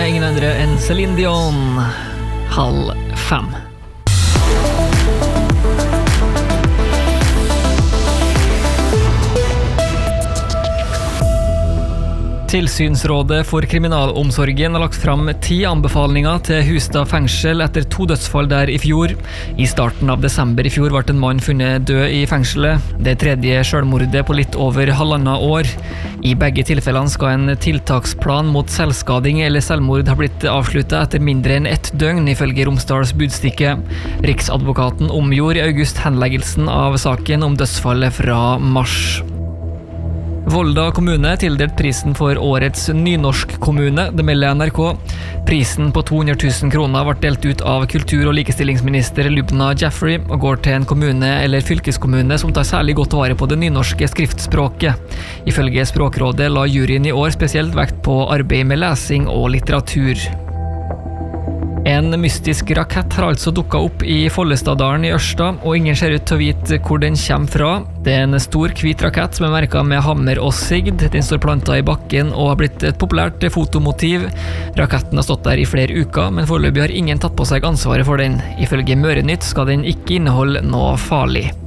med ingen andre enn Celine Dion, 4:30. Tilsynsrådet for kriminalomsorgen har lagt fram 10 anbefalinger til Hustad fengsel etter 2 dødsfall der i fjor. I starten av desember i fjor ble en mann funnet død i fengselet. Det 3. selvmordet på litt over 1,5 år. I begge tilfellene skal en tiltaksplan mot selvskading eller selvmord ha blitt avsluttet etter mindre enn 1 døgn, ifølge Romsdals Budstikke. Riksadvokaten omgjorde i august henleggelsen av saken om dødsfallet fra mars. Volda kommune tildelt prisen for årets nynorsk kommune, det melder NRK. Prisen på 200 000 kroner ble delt ut av kultur- og likestillingsminister Lubna Jaffery og går til en kommune eller fylkeskommune som tar særlig godt vare på det nynorske skriftspråket. Ifølge Språkrådet la juryen i år spesielt vekt på arbeid med lesing og litteratur. En mystisk rakett har altså dukket opp i Follestadalen i Ørsta, og ingen ser ut til å vite hvor den kommer fra. Det er en stor hvit rakett som er merket med hammer og sigd. Den står plantet i bakken og har blitt et populært fotomotiv. Raketten har stått der i flere uker, men foreløpig har ingen tatt på seg ansvaret for den. Ifølge Mørenytt skal den ikke inneholde noe farlig.